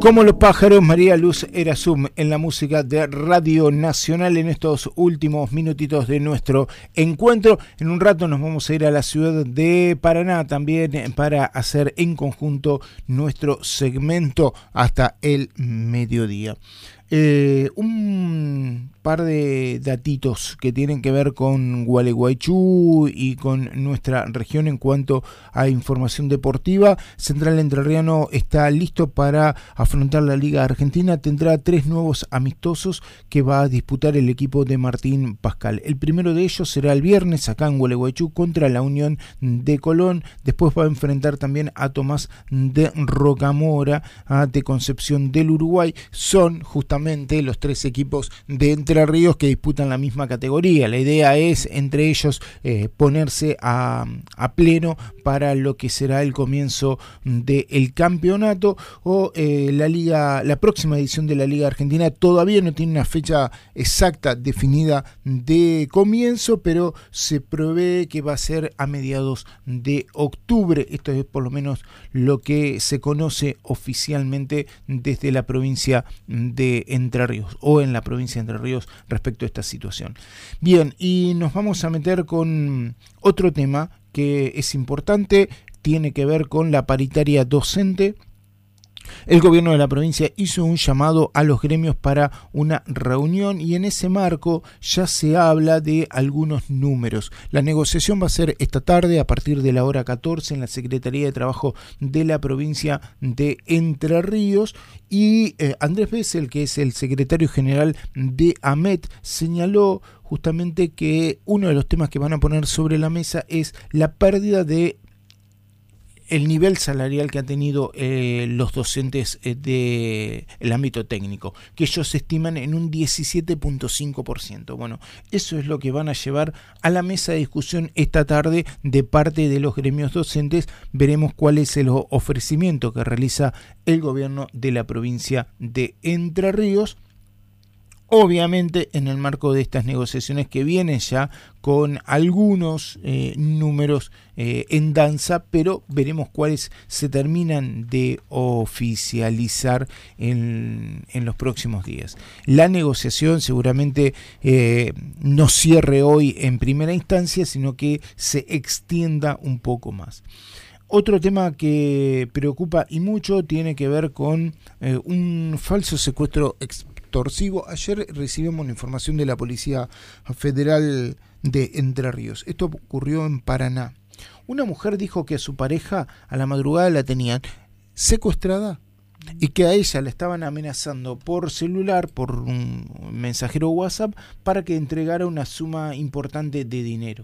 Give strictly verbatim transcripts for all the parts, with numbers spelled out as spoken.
Como los pájaros, María Luz Erasum en la música de Radio Nacional en estos últimos minutitos de nuestro encuentro. En un rato nos vamos a ir a la ciudad de Paraná también para hacer en conjunto nuestro segmento hasta el mediodía. Eh, un par de datitos que tienen que ver con Gualeguaychú y con nuestra región en cuanto a información deportiva. Central Entrerriano está listo para afrontar la Liga Argentina. Tendrá tres nuevos amistosos que va a disputar el equipo de Martín Pascal. El primero de ellos será el viernes acá en Gualeguaychú contra la Unión de Colón. Después va a enfrentar también a Tomás de Rocamora, a de Concepción del Uruguay. Son justamente los tres equipos de Entre Ríos que disputan la misma categoría. La idea es entre ellos eh, ponerse a, a pleno para lo que será el comienzo del campeonato o eh, la liga, la próxima edición de la Liga Argentina. Todavía no tiene una fecha exacta definida de comienzo, pero se prevé que va a ser a mediados de octubre. Esto es por lo menos lo que se conoce oficialmente desde la provincia de Entre Ríos o en la provincia de Entre Ríos respecto a esta situación. Bien, y nos vamos a meter con otro tema que es importante, tiene que ver con la paritaria docente. El gobierno de la provincia hizo un llamado a los gremios para una reunión y en ese marco ya se habla de algunos números. La negociación va a ser esta tarde a partir de la hora catorce en la Secretaría de Trabajo de la provincia de Entre Ríos y eh, Andrés Bessel, que es el secretario general de AMET, señaló justamente que uno de los temas que van a poner sobre la mesa es la pérdida de el nivel salarial que han tenido eh, los docentes eh, del ámbito técnico, que ellos estiman en un diecisiete punto cinco por ciento. Bueno, eso es lo que van a llevar a la mesa de discusión esta tarde de parte de los gremios docentes. Veremos cuál es el ofrecimiento que realiza el gobierno de la provincia de Entre Ríos. Obviamente en el marco de estas negociaciones que vienen ya con algunos eh, números eh, en danza, pero veremos cuáles se terminan de oficializar en, en los próximos días. La negociación seguramente eh, no cierre hoy en primera instancia, sino que se extienda un poco más. Otro tema que preocupa y mucho tiene que ver con eh, un falso secuestro extorsivo. Ayer recibimos la información de la Policía Federal de Entre Ríos. Esto ocurrió en Paraná. Una mujer dijo que a su pareja a la madrugada la tenían secuestrada y que a ella la estaban amenazando por celular, por un mensajero WhatsApp, para que entregara una suma importante de dinero.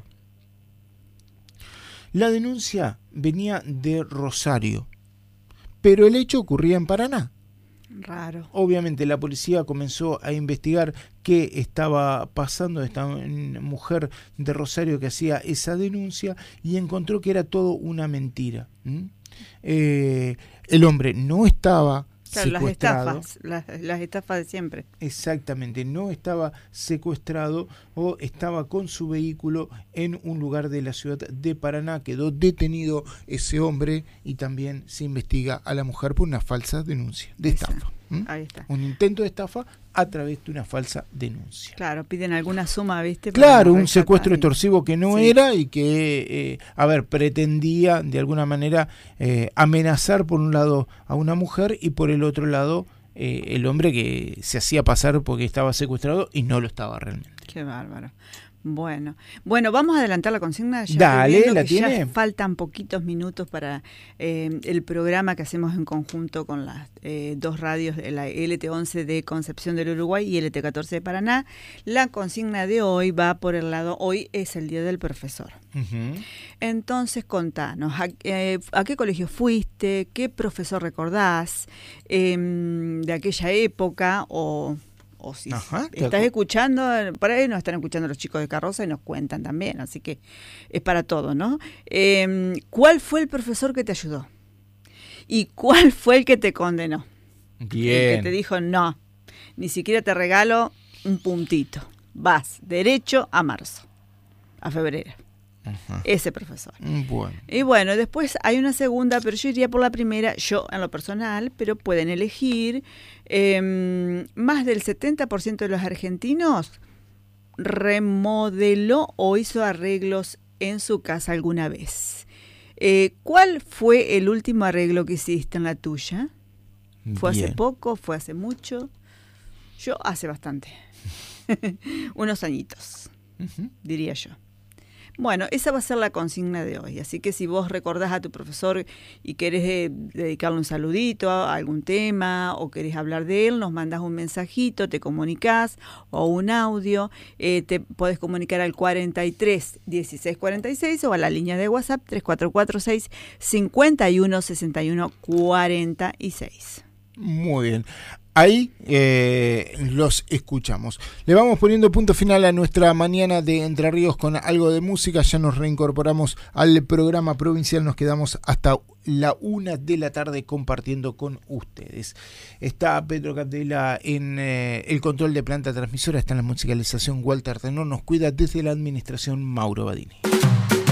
La denuncia venía de Rosario, pero el hecho ocurría en Paraná. Raro. Obviamente la policía comenzó a investigar qué estaba pasando a esta mujer de Rosario que hacía esa denuncia y encontró que era todo una mentira. ¿Mm? Eh, el hombre no estaba claro, secuestrado. Las estafas, las, las estafas de siempre. Exactamente, no estaba secuestrado o estaba con su vehículo en un lugar de la ciudad de Paraná. Quedó detenido ese hombre y también se investiga a la mujer por una falsa denuncia de estafa. ¿Mm? Ahí está. Un intento de estafa a través de una falsa denuncia. Claro, piden alguna suma, ¿viste? Claro, un secuestro extorsivo que no sí. era y que, eh, a ver, pretendía de alguna manera eh, amenazar por un lado a una mujer y por el otro lado eh, el hombre que se hacía pasar porque estaba secuestrado y no lo estaba realmente. Qué bárbaro. Bueno, bueno, vamos a adelantar la consigna. Ya Dale, la tiene. Ya faltan poquitos minutos para eh, el programa que hacemos en conjunto con las eh, dos radios, la L T once de Concepción del Uruguay y L T catorce de Paraná. La consigna de hoy va por el lado, hoy es el Día del Profesor. Uh-huh. Entonces, contanos, ¿a, eh, ¿a qué colegio fuiste? ¿Qué profesor recordás eh, de aquella época o... O si Ajá, estás escuchando, por ahí nos están escuchando los chicos de Carroza y nos cuentan también, así que es para todo, ¿no? Eh, ¿Cuál fue el profesor que te ayudó? ¿Y cuál fue el que te condenó? Bien. El que te dijo, no, ni siquiera te regalo un puntito. Vas derecho a marzo, a febrero. Ajá. Ese profesor. Bueno. Y bueno, después hay una segunda, pero yo iría por la primera, yo en lo personal, pero pueden elegir. Eh, más del setenta por ciento de los argentinos remodeló o hizo arreglos en su casa alguna vez. Eh, ¿Cuál fue el último arreglo que hiciste en la tuya? ¿Fue Bien. hace poco? ¿Fue hace mucho? Yo hace bastante. Unos añitos, uh-huh. diría yo. Bueno, esa va a ser la consigna de hoy. Así que si vos recordás a tu profesor y querés eh, dedicarle un saludito a algún tema o querés hablar de él, nos mandás un mensajito, te comunicás o un audio. Eh, te podés comunicar al cuarenta y tres, dieciséis cuarenta y seis o a la línea de WhatsApp tres cuatro cuatro seis, cinco uno, seis uno cuatro seis. Muy bien. Ahí eh, los escuchamos. Le vamos poniendo punto final a nuestra mañana de Entre Ríos con algo de música. Ya nos reincorporamos al programa provincial. Nos quedamos hasta la una de la tarde compartiendo con ustedes. Está Pedro Candela en eh, el control de planta transmisora. Está en la musicalización Walter Tenor. Nos cuida desde la administración Mauro Badini.